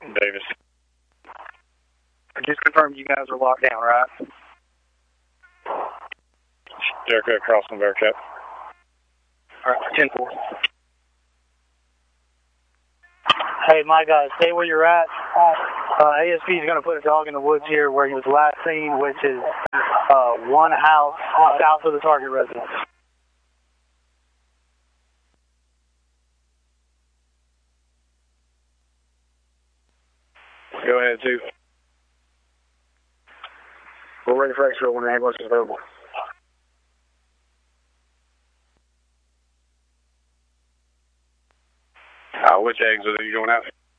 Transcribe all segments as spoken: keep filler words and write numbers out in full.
Davis. Just confirm you guys are locked down, right? Jericho crossing Bearcat. All right, ten four. Hey, my guys, stay where you're at. Uh, A S P is going to put a dog in the woods here where he was last seen, which is uh, one house south of the target residence. Go ahead, two. We're ready for extra when the ambulance is available. Uh, which exit are you going out?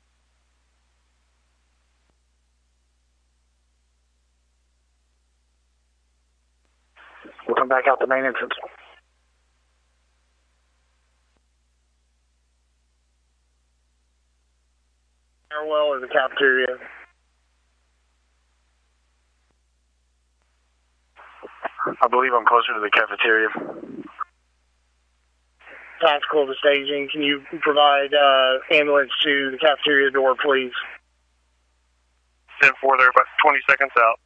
We'll come back out the main entrance. Stairwell or the cafeteria? I believe I'm closer to the cafeteria. Tactical to staging. Can you provide uh, ambulance to the cafeteria door, please? ten four, they're about twenty seconds out.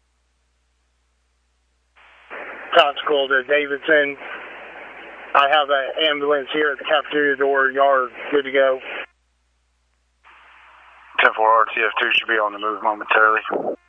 Tactical to Davidson. I have an ambulance here at the cafeteria door. Y'all are good to go. ten four R T F two should be on the move momentarily.